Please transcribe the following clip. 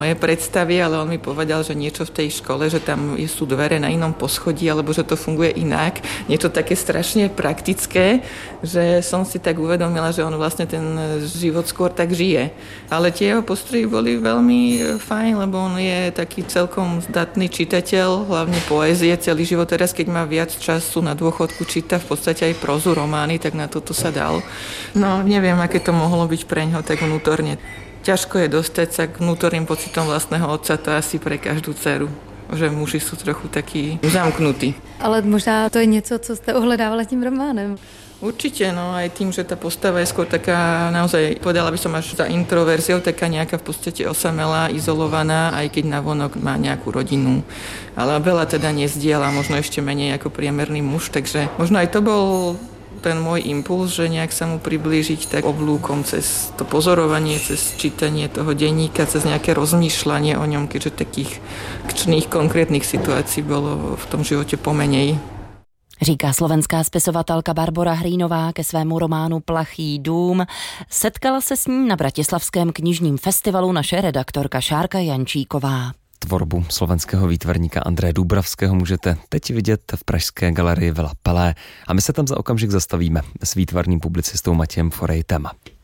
moje predstavy, ale on mi povedal, že niečo v tej škole, že tam sú dvere na inom poschodí, alebo že to funguje inak. Niečo také strašne praktické, že som si tak uvedomila, že on vlastne ten život skôr tak žije. Ale tie jeho postroji boli veľmi fajn, lebo on je taký celkom zdatný čitateľ, hlavne poézie celý život. Teraz, keď má viac času na dôchodku, číta v podstate aj prózu, romány, tak na toto sa dal. No, neviem, aké to mohlo byť preňho tak vnútorne. Ťažko je dostať sa k vnútorným pocitom vlastného otca, to asi pre každú dceru. Že muži sú trochu takí zamknutí. Ale možná to je něco, co jste ohledávala tím románem. Určite, no aj tým, že tá postava je skôr taká, naozaj povedala by som až za introverziou, taká nejaká v podstate osamelá, izolovaná, aj keď navonok má nejakú rodinu. Ale veľa teda nezdieľa, možno ešte menej ako priemerný muž, takže možno aj to bol ten môj impuls, že nejak sa mu priblížiť tak oblúkom cez to pozorovanie, cez čítanie toho denníka, cez nejaké rozmýšľanie o ňom, keďže takých kčných konkrétnych situácií bolo v tom živote pomenej. Říká slovenská spisovatelka Barbora Hrýnová ke svému románu Plachý dům. Setkala se s ním na Bratislavském knižním festivalu naše redaktorka Šárka Jančíková. Tvorbu slovenského výtvarníka Andreje Dúbravského můžete teď vidět v pražské galerii Villa Pelé a my se tam za okamžik zastavíme s výtvarným publicistou Matějem Forejtem.